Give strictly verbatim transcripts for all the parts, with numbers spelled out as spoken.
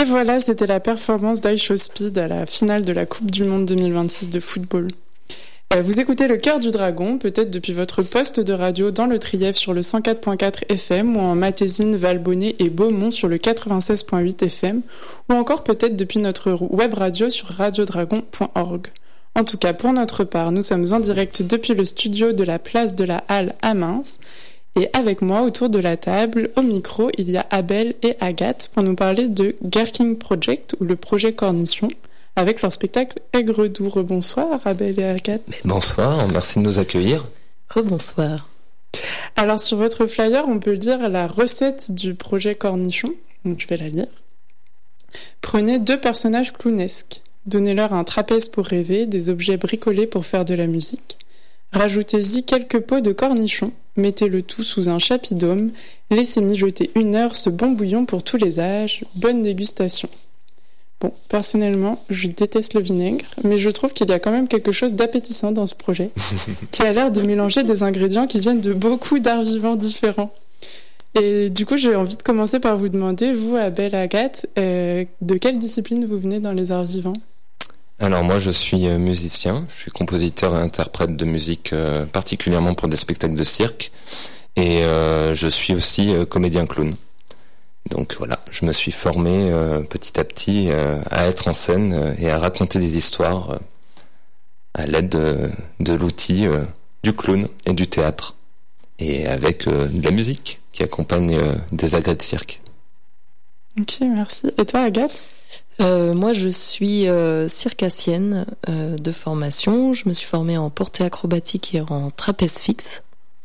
Et voilà, c'était la performance d'Aïcho-Speed à la finale de la Coupe du Monde deux mille vingt-six de football. Vous écoutez le Cœur du Dragon, peut-être depuis votre poste de radio dans le Trièves sur le cent quatre virgule quatre F M ou en Matésine, Valbonnet et Beaumont sur le quatre-vingt-seize virgule huit F M ou encore peut-être depuis notre web radio sur radiodragon point org. En tout cas, pour notre part, nous sommes en direct depuis le studio de la place de la Halle à Mins. Et avec moi, autour de la table, au micro, il y a Abel et Agathe pour nous parler de Gherkin Project, ou le projet Cornichon, avec leur spectacle Aigre-Doux. Rebonsoir, Abel et Agathe. Mais bonsoir, merci de nous accueillir. Rebonsoir. Alors, sur votre flyer, on peut lire la recette du projet Cornichon, donc je vais la lire. Prenez deux personnages clownesques. Donnez-leur un trapèze pour rêver, des objets bricolés pour faire de la musique. Rajoutez-y quelques pots de cornichons, mettez le tout sous un chapidaume, laissez mijoter une heure ce bon bouillon pour tous les âges. Bonne dégustation. Bon, personnellement, je déteste le vinaigre, mais je trouve qu'il y a quand même quelque chose d'appétissant dans ce projet, qui a l'air de mélanger des ingrédients qui viennent de beaucoup d'arts vivants différents. Et du coup, j'ai envie de commencer par vous demander, vous, Abel, Agathe, euh, de quelle discipline vous venez dans les arts vivants ? Alors moi je suis musicien, je suis compositeur et interprète de musique euh, particulièrement pour des spectacles de cirque et euh, je suis aussi euh, comédien clown. Donc voilà, je me suis formé euh, petit à petit euh, à être en scène euh, et à raconter des histoires euh, à l'aide de, de l'outil euh, du clown et du théâtre et avec euh, de la musique qui accompagne euh, des agrès de cirque. Ok, merci. Et toi, Agathe ? Euh, moi, je suis euh, circassienne euh, de formation. Je me suis formée en portée acrobatique et en trapèze fixe.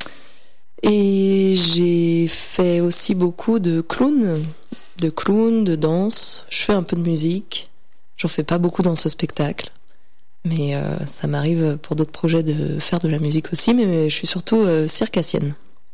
Et j'ai fait aussi beaucoup de clown, de clown, de danse. Je fais un peu de musique. J'en fais pas beaucoup dans ce spectacle. Mais euh, ça m'arrive pour d'autres projets de faire de la musique aussi. Mais je suis surtout euh, circassienne.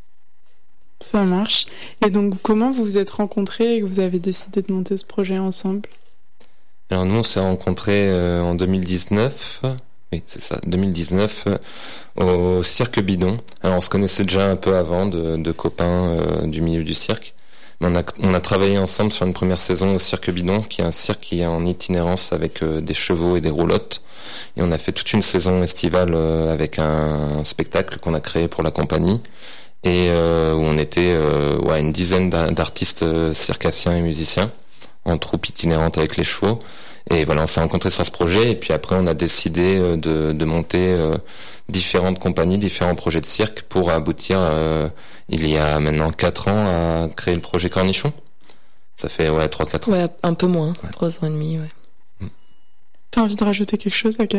Ça marche. Et donc, comment vous vous êtes rencontrés et que vous avez décidé de monter ce projet ensemble ? Alors nous on s'est rencontrés euh, en deux mille dix-neuf, oui c'est ça, deux mille dix-neuf euh, au Cirque Bidon. Alors on se connaissait déjà un peu avant de, de copains euh, du milieu du cirque, mais on a, on a travaillé ensemble sur une première saison au Cirque Bidon, qui est un cirque qui est en itinérance avec euh, des chevaux et des roulottes, et on a fait toute une saison estivale euh, avec un, un spectacle qu'on a créé pour la compagnie, et euh, où on était euh, ouais, une dizaine d'artistes euh, circassiens et musiciens, en troupe itinérante avec les chevaux. Et voilà, on s'est rencontrés sur ce projet. Et puis après, on a décidé de, de monter euh, différentes compagnies, différents projets de cirque pour aboutir, euh, il y a maintenant quatre ans, à créer le projet Cornichon. Ça fait, ouais, trois quatre ans. Ouais, un peu moins, ouais. trois ans et demi, ouais. Mm. T'as envie de rajouter quelque chose, Agathe ?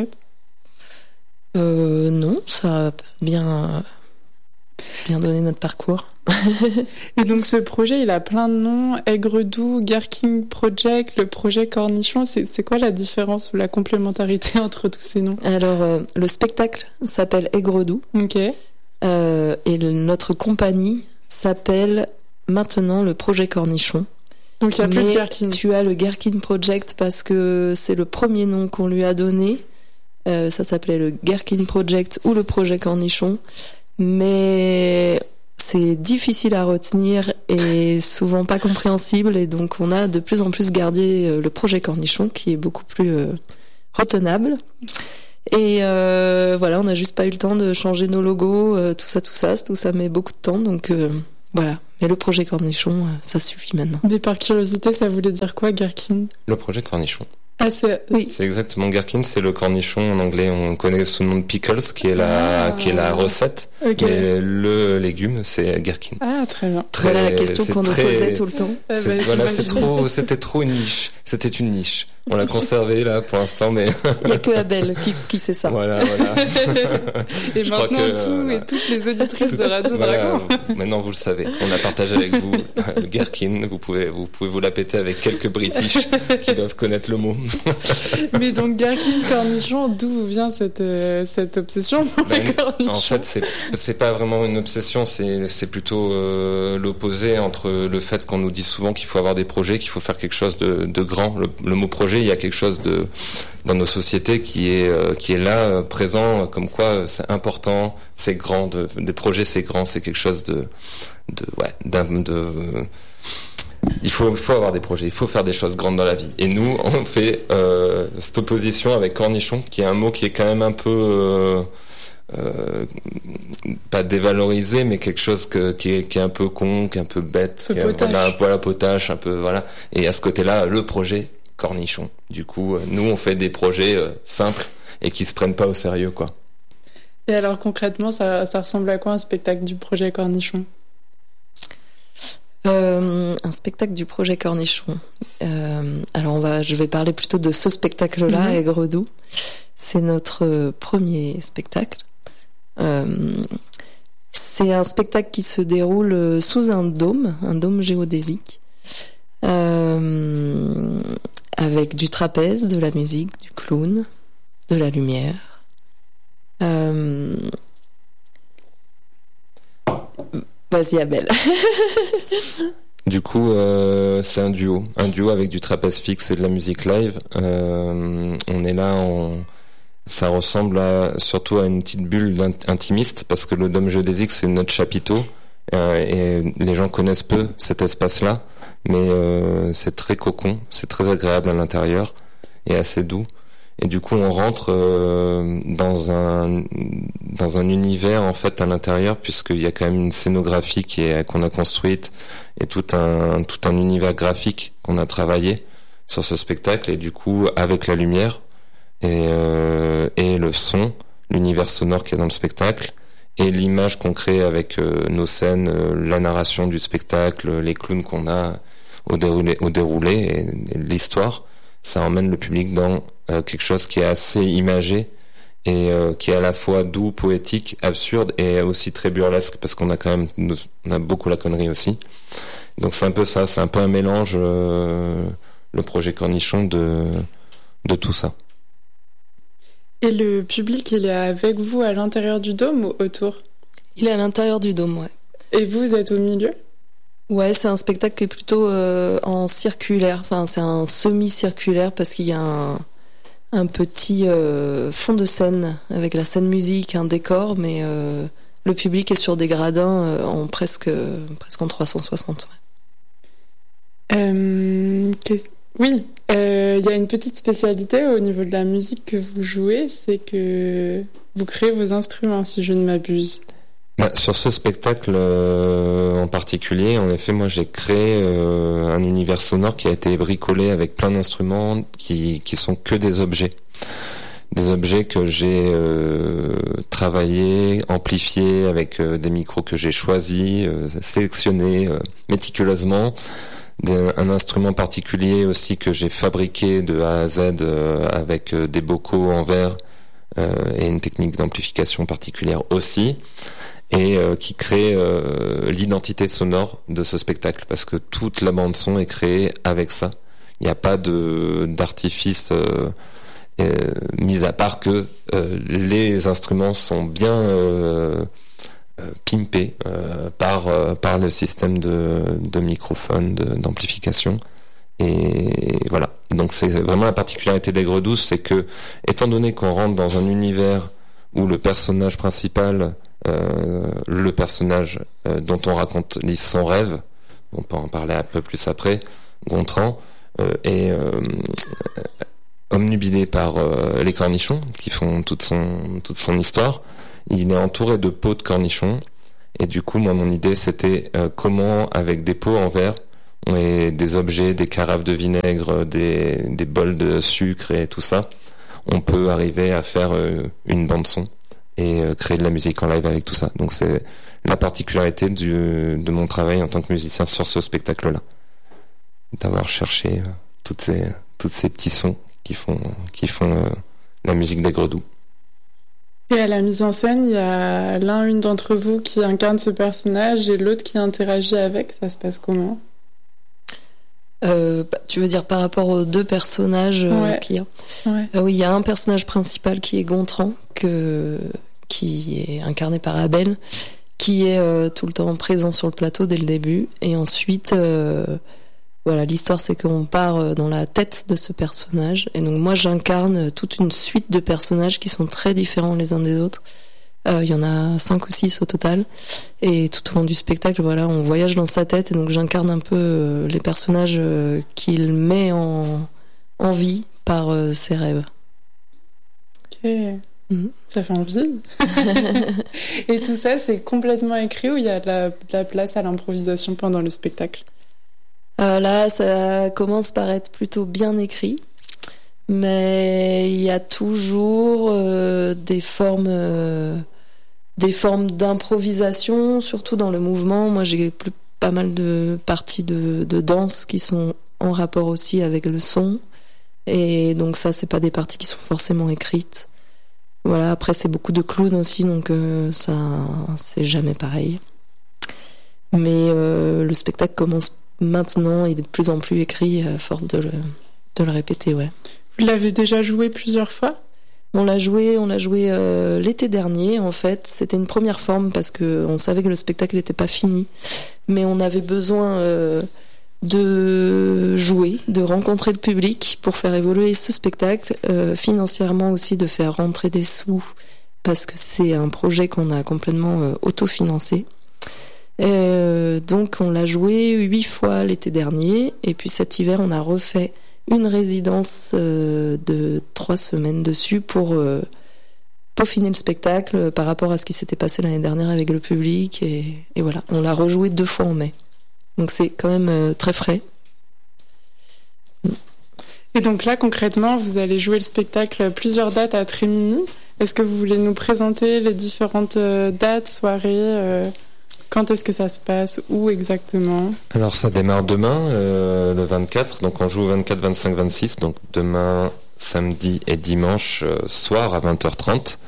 Euh, non, ça a bien, bien donné notre parcours. Et donc ce projet, il a plein de noms, Aigre-Doux, Gherkin Project, le projet Cornichon, c'est, c'est quoi la différence ou la complémentarité entre tous ces noms ? Alors, euh, le spectacle s'appelle Aigre-Doux. Ok. Euh, et le, notre compagnie s'appelle maintenant le projet Cornichon. Donc il n'y a plus de Gherkin. Tu as le Gherkin Project parce que c'est le premier nom qu'on lui a donné. Euh, ça s'appelait le Gherkin Project ou le projet Cornichon. Mais c'est difficile à retenir et souvent pas compréhensible, et donc on a de plus en plus gardé le projet Cornichon qui est beaucoup plus euh, retenable. Et euh, voilà, on n'a juste pas eu le temps de changer nos logos, euh, tout ça, tout ça, tout ça met beaucoup de temps, donc euh, voilà. Mais le projet Cornichon, euh, ça suffit maintenant. Mais par curiosité, ça voulait dire quoi, Gherkin ? Le projet Cornichon. Ah, c'est... Oui. C'est exactement Gherkin, c'est le cornichon en anglais, on connaît sous le nom de pickles, qui est la, ah. qui est la recette, okay. Mais le légume, c'est Gherkin. Ah, très bien. Très, voilà la question qu'on très, nous posait tout le temps. C'est, bah, voilà, c'est trop, c'était trop une niche. C'était une niche. On l'a conservé là pour l'instant, mais il y a que Abel qui, qui sait ça. Voilà, voilà. Et je maintenant que, tout voilà. Et toutes les auditrices de Radio voilà, Dragon. Maintenant vous le savez. On a partagé avec vous le Gherkin. Vous pouvez, vous pouvez vous la péter avec quelques British qui doivent connaître le mot. Mais donc Gherkin Cornichon, d'où vient cette euh, cette obsession pour ben, les cornichons ? En fait, c'est c'est pas vraiment une obsession. C'est c'est plutôt euh, l'opposé entre le fait qu'on nous dit souvent qu'il faut avoir des projets, qu'il faut faire quelque chose de, de grand. Le, le mot projet, il y a quelque chose de dans nos sociétés qui est euh, qui est là euh, présent, comme quoi euh, c'est important, c'est grand, de, des projets c'est grand, c'est quelque chose de de ouais d'un de il faut, faut avoir des projets, il faut faire des choses grandes dans la vie. Et nous, on fait euh, cette opposition avec cornichon, qui est un mot qui est quand même un peu euh, euh, pas dévalorisé, mais quelque chose que, qui est, qui est un peu con, qui est un peu bête, qui est, voilà, voilà potache, un peu voilà. Et à ce côté-là, le projet cornichon. Du coup, nous, on fait des projets euh, simples et qui se prennent pas au sérieux, quoi. Et alors concrètement, ça, ça ressemble à quoi un spectacle du projet Cornichon ? euh, Un spectacle du projet Cornichon. Euh, alors on va, je vais parler plutôt de ce spectacle-là, mmh. Aigre-Doux. C'est notre premier spectacle. Euh, c'est un spectacle qui se déroule sous un dôme, un dôme géodésique, euh, avec du trapèze, de la musique, du clown, de la lumière. Euh... Vas-y Abel. Du coup, euh, c'est un duo, un duo avec du trapèze fixe et de la musique live. Euh, on est là, on... ça ressemble à, surtout à une petite bulle intimiste, parce que le dôme géodésique, c'est notre chapiteau, euh, et les gens connaissent peu cet espace-là, mais euh, c'est très cocon, c'est très agréable à l'intérieur et assez doux. Et du coup, on rentre euh, dans un dans un univers en fait à l'intérieur, puisqu'il y a quand même une scénographie qui est qu'on a construite et tout un tout un univers graphique qu'on a travaillé sur ce spectacle. Et du coup, avec la lumière et euh, et le son, l'univers sonore qui est dans le spectacle et l'image qu'on crée avec euh, nos scènes, euh, la narration du spectacle, les clowns qu'on a au déroulé au déroulé et, et l'histoire. Ça emmène le public dans euh, quelque chose qui est assez imagé et euh, qui est à la fois doux, poétique, absurde et aussi très burlesque, parce qu'on a quand même nous, on a beaucoup la connerie aussi. Donc c'est un peu ça, c'est un peu un mélange euh, le projet Cornichon de de tout ça. Et le public, il est avec vous à l'intérieur du dôme ou autour ? Il est à l'intérieur du dôme, ouais. Et vous êtes au milieu ? Ouais, c'est un spectacle qui est plutôt euh, en circulaire. Enfin, c'est un semi-circulaire parce qu'il y a un, un petit euh, fond de scène avec la scène musique, un décor, mais euh, le public est sur des gradins euh, en presque presque en trois cent soixante. Ouais. Euh, oui, il euh, y a une petite spécialité au niveau de la musique que vous jouez, c'est que vous créez vos instruments, si je ne m'abuse. Bah, sur ce spectacle euh, en particulier, en effet, moi j'ai créé euh, un univers sonore qui a été bricolé avec plein d'instruments qui qui sont que des objets, des objets que j'ai euh, travaillés, amplifiés avec euh, des micros que j'ai choisis, euh, sélectionnés euh, méticuleusement, des, un instrument particulier aussi que j'ai fabriqué de A à Z euh, avec euh, des bocaux en verre euh, et une technique d'amplification particulière aussi. Et euh, qui crée euh, l'identité sonore de ce spectacle, parce que toute la bande son est créée avec ça. Il n'y a pas de d'artifice euh, euh, mis à part que euh, les instruments sont bien euh, euh, pimpés euh, par euh, par le système de de microphone, de, d'amplification. Et voilà. Donc c'est vraiment la particularité d'Aigre-Douce, c'est que étant donné qu'on rentre dans un univers où le personnage principal Euh, le personnage euh, dont on raconte son rêve, on peut en parler un peu plus après, Gontran, euh, est euh, omnubilé par euh, les cornichons qui font toute son toute son histoire. Il est entouré de pots de cornichons et du coup moi mon idée c'était euh, comment avec des pots en verre et des objets, des carafes de vinaigre, des des bols de sucre et tout ça, on peut arriver à faire euh, une bande son et créer de la musique en live avec tout ça. Donc c'est la particularité du, de mon travail en tant que musicien sur ce spectacle-là, d'avoir cherché euh, toutes ces toutes ces petits sons qui font qui font euh, la musique d'Aigre-Doux. Et à la mise en scène, il y a l'un une d'entre vous qui incarne ce personnage et l'autre qui interagit avec. Ça se passe comment ? Euh, bah, tu veux dire par rapport aux deux personnages euh, ouais. qu'il y a ouais. euh, Oui, il y a un personnage principal qui est Gontran, que, qui est incarné par Abel, qui est euh, tout le temps présent sur le plateau dès le début. Et ensuite, euh, voilà, l'histoire c'est qu'on part dans la tête de ce personnage. Et donc moi, j'incarne toute une suite de personnages qui sont très différents les uns des autres. Euh, il y en a cinq ou six au total. Et tout au long du spectacle, voilà, on voyage dans sa tête. Et donc j'incarne un peu euh, les personnages euh, qu'il met en, en vie par euh, ses rêves. Ok. Mmh. Ça fait envie. Et tout ça, c'est complètement écrit ou il y a de la, de la place à l'improvisation pendant le spectacle? euh, Là, ça commence par être plutôt bien écrit. Mais il y a toujours euh, des formes, euh, des formes d'improvisation, surtout dans le mouvement. Moi, j'ai plus, pas mal de parties de, de danse qui sont en rapport aussi avec le son. Et donc ça, c'est pas des parties qui sont forcément écrites. Voilà. Après, c'est beaucoup de clown aussi, donc euh, ça, c'est jamais pareil. Mais euh, le spectacle commence maintenant. Il est de plus en plus écrit à force de le, de le répéter, ouais. Vous l'avez déjà joué plusieurs fois? On l'a joué, on l'a joué euh, l'été dernier. En fait, c'était une première forme parce que on savait que le spectacle n'était pas fini, mais on avait besoin euh, de jouer, de rencontrer le public pour faire évoluer ce spectacle, euh, financièrement aussi de faire rentrer des sous parce que c'est un projet qu'on a complètement euh, autofinancé. Euh, donc, on l'a joué huit fois l'été dernier, et puis cet hiver, on a refait une résidence euh, de trois semaines dessus pour euh, peaufiner le spectacle par rapport à ce qui s'était passé l'année dernière avec le public. Et, et voilà, on l'a rejoué deux fois en mai. Donc c'est quand même euh, très frais. Et donc là, concrètement, vous allez jouer le spectacle plusieurs dates à Trémini. Est-ce que vous voulez nous présenter les différentes euh, dates, soirées euh... Quand est-ce que ça se passe? Où exactement? Alors ça démarre demain, euh, le vingt-quatre, donc on joue vingt-quatre, vingt-cinq, vingt-six, donc demain, samedi et dimanche euh, soir à vingt heures trente.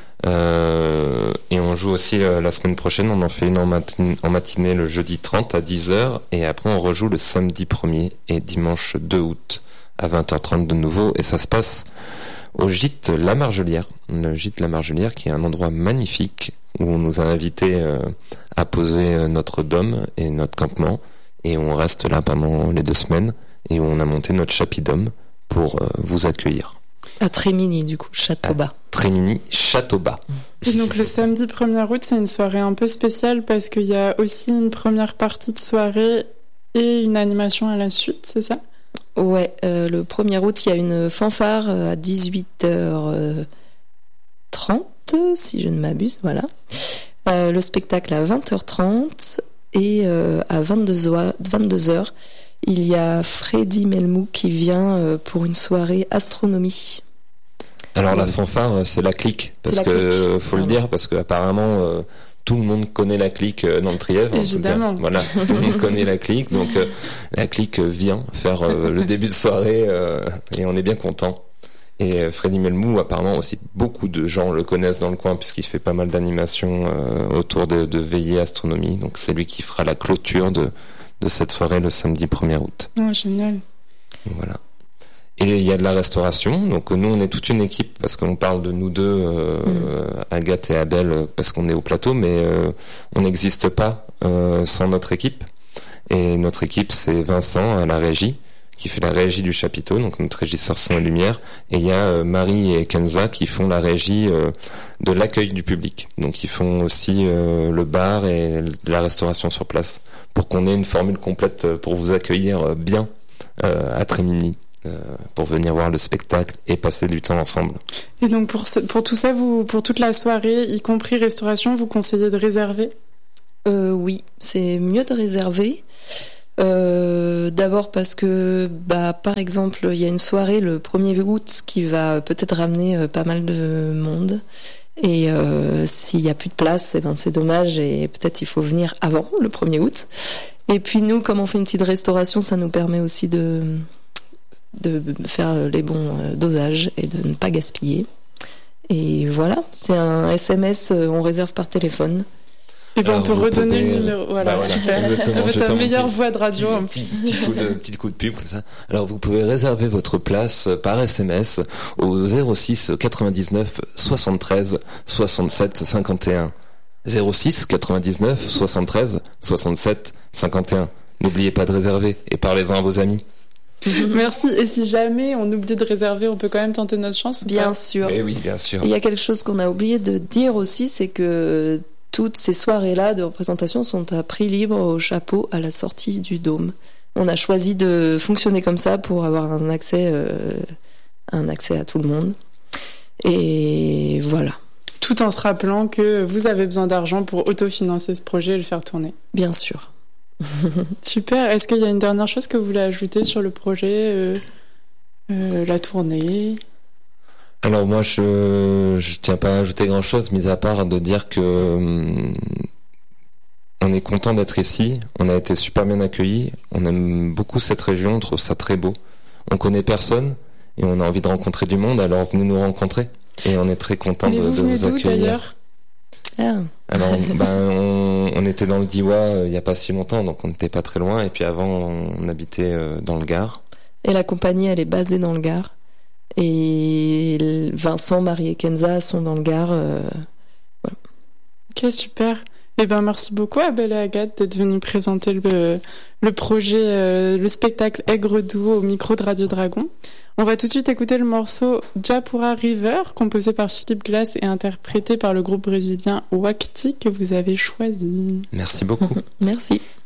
Euh, et on joue aussi euh, la semaine prochaine, on en fait une en, matin- en matinée le jeudi trente à dix heures, et après on rejoue le samedi premier et dimanche deux août à vingt heures trente de nouveau, et ça se passe au gîte La Margelière, le gîte La Margelière qui est un endroit magnifique où on nous a invités euh, à poser euh, notre dôme et notre campement, et on reste là pendant les deux semaines et où on a monté notre chapidôme pour euh, vous accueillir. À Trémini, du coup, Château-Bas. Trémini, Château-Bas. Et donc le samedi premier août, c'est une soirée un peu spéciale parce qu'il y a aussi une première partie de soirée et une animation à la suite, c'est ça? Ouais, euh, le premier août, il y a une fanfare à dix-huit heures trente, si je ne m'abuse, voilà. Euh, le spectacle à vingt heures trente et euh, à vingt-deux heures, il y a Freddy Melmou qui vient euh, pour une soirée astronomie. Alors la fanfare, c'est la clique, parce la que clique. faut le dire, parce que apparemment euh, tout le monde connaît la clique euh, dans le Trièvre. Évidemment. Voilà, tout le monde connaît la clique, donc euh, la clique vient faire euh, le début de soirée euh, et on est bien content. Et euh, Freddy Melmou, apparemment aussi beaucoup de gens le connaissent dans le coin puisqu'il fait pas mal d'animations euh, autour de, de veillées astronomie. Donc c'est lui qui fera la clôture de de cette soirée le samedi premier août. Oh, génial. Voilà. Et il y a de la restauration, donc nous on est toute une équipe parce qu'on parle de nous deux, euh, mmh. Agathe et Abel, parce qu'on est au plateau, mais euh, on n'existe pas euh, sans notre équipe. Et notre équipe c'est Vincent à la régie, qui fait la régie du chapiteau, donc notre régisseur son et lumière, et il y a euh, Marie et Kenza qui font la régie euh, de l'accueil du public. Donc ils font aussi euh, le bar et de la restauration sur place, pour qu'on ait une formule complète pour vous accueillir bien euh, à Trémini. Euh, pour venir voir le spectacle et passer du temps ensemble. Et donc pour, pour tout ça, vous, pour toute la soirée, y compris restauration, vous conseillez de réserver? euh, Oui, c'est mieux de réserver. Euh, d'abord parce que, bah, par exemple, il y a une soirée le premier août qui va peut-être ramener euh, pas mal de monde. Et euh, s'il n'y a plus de place, eh ben, c'est dommage et peut-être il faut venir avant le premier août. Et puis nous, comme on fait une petite restauration, ça nous permet aussi de... de faire les bons dosages et de ne pas gaspiller. Et voilà, c'est un S M S, on réserve par téléphone. Et ben on peut redonner pouvez... le numéro. Voilà, bah voilà, super. C'est ta meilleure petit, voix de radio. Petit, petit, petit, coup de, petit coup de pub comme ça. Alors vous pouvez réserver votre place par S M S au zéro six quatre-vingt-dix-neuf soixante-treize soixante-sept cinquante et un. zéro six quatre-vingt-dix-neuf soixante-treize soixante-sept cinquante et un. N'oubliez pas de réserver et parlez-en à vos amis. Merci. Et si jamais on oublie de réserver, on peut quand même tenter notre chance? Bien sûr. Mais oui, bien sûr. Il y a quelque chose qu'on a oublié de dire aussi, c'est que toutes ces soirées-là de représentation sont à prix libre au chapeau à la sortie du dôme. On a choisi de fonctionner comme ça pour avoir un accès, euh, un accès à tout le monde. Et voilà. Tout en se rappelant que vous avez besoin d'argent pour autofinancer ce projet et le faire tourner. Bien sûr. Super. Est-ce qu'il y a une dernière chose que vous voulez ajouter sur le projet, euh, euh, la tournée? Alors moi, je je tiens pas à ajouter grand-chose, mis à part de dire que hum, on est content d'être ici. On a été super bien accueillis. On aime beaucoup cette région. On trouve ça très beau. On connaît personne et on a envie de rencontrer du monde. Alors venez nous rencontrer. Et on est très content de, vous de vous accueillir. Ah. Alors, ben, on, on était dans le Diois euh, il y a pas si longtemps, donc on n'était pas très loin. Et puis avant, on habitait euh, dans le Gard. Et la compagnie, elle est basée dans le Gard. Et Vincent, Marie et Kenza sont dans le Gard. Euh... Voilà. Ok, super. Eh ben, merci beaucoup, Abel et Agathe, d'être venus présenter le, le projet, euh, le spectacle Aigre Doux au micro de Radio Dragon. On va tout de suite écouter le morceau Japura River, composé par Philippe Glass et interprété par le groupe brésilien Wakti que vous avez choisi. Merci beaucoup. Merci.